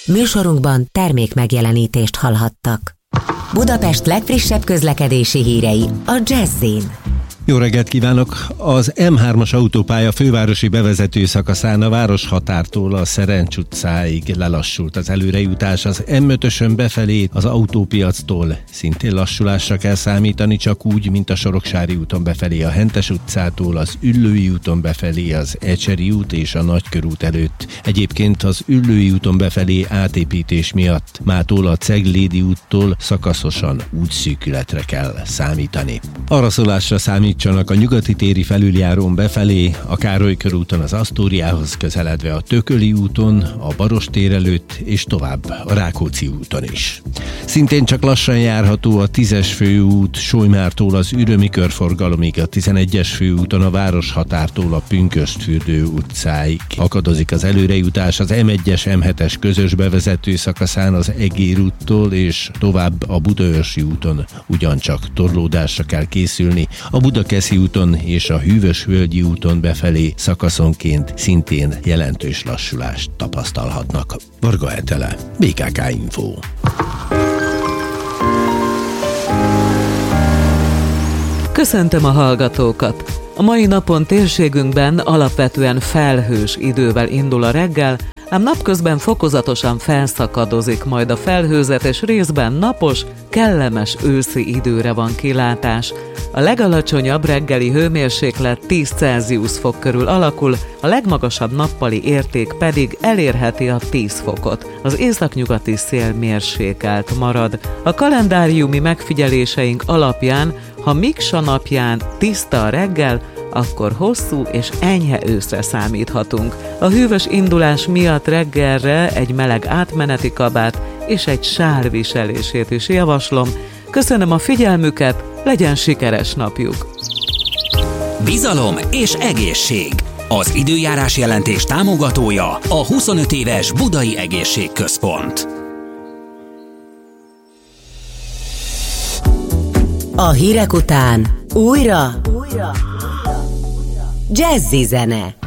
Műsorunkban termék megjelenítést hallhattak. Budapest legfrissebb közlekedési hírei a Jazz-in. Jó reggelt kívánok! Az M3-as autópálya fővárosi bevezető szakaszán a városhatártól a Szerencs utcáig lelassult az előrejutás. Az M5-ösön befelé az autópiactól szintén lassulásra kell számítani, csak úgy, mint a Soroksári úton befelé a Hentes utcától, az Üllői úton befelé az Ecseri út és a Nagykörút előtt. Egyébként az Üllői úton befelé átépítés miatt mától a Ceglédi úttól szakaszosan útszűkületre kell számítani. Araszolásra számítsanak a Nyugati téri felüljárón befelé, a Károly körúton az Asztóriához közeledve a Tököli úton, a Barostér előtt és tovább a Rákóczi úton is. Szintén csak lassan járható a 10-es főút Solymártól az Ürömi körforgalomig, a 11-es főúton a városhatártól a Pünkösdfürdő utcáig. Akadozik az előrejutás az M1-es M7-es közös bevezető szakaszán az Egér úttól és tovább a Budaörsi úton ugyancsak torlódásra kell készülni. A Budakeszi úton és a Hűvösvölgyi úton befelé szakaszonként szintén jelentős lassulást tapasztalhatnak. Varga Etele, BKK Info. Köszöntöm a hallgatókat! A mai napon térségünkben alapvetően felhős idővel indul a reggel, ám napközben fokozatosan felszakadozik majd a felhőzet, és részben napos, kellemes őszi időre van kilátás. A legalacsonyabb reggeli hőmérséklet 10 Celsius fok körül alakul, a legmagasabb nappali érték pedig elérheti a 10 fokot. Az északnyugati szél mérsékelt marad. A kalendáriumi megfigyeléseink alapján, ha Miksa napján tiszta a reggel, akkor hosszú és enyhe őszre számíthatunk. A hűvös indulás miatt reggelre egy meleg átmeneti kabát és egy sál viselését is javaslom. Köszönöm a figyelmüket, legyen sikeres napjuk! Bizalom és egészség. Az időjárás jelentés támogatója a 25 éves Budai Egészségközpont. A hírek után újra Jazzy zene.